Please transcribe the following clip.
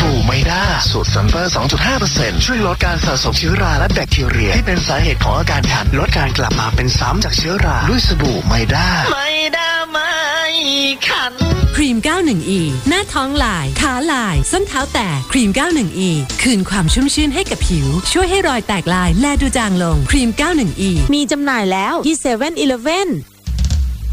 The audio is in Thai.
บู่ไมด้าสูตรซัลเฟอร์ 2.5% ช่วยลดการสะสมเชื้อราและแบคทีเรียที่เป็นสาเหตุของอาการคันลดการกลับมาเป็นซ้ำจากเชื้อราด้วยสบู่ไมด้าไม่คันครีม 91E หน้าท้องลายขาลายส้นเท้าแตกครีม 91E คืนความชุ่มชื่นให้กับผิวช่วยให้รอยแตกลายแลดูจางลงครีม 91E มีจำหน่ายแล้วที่ 7-Eleven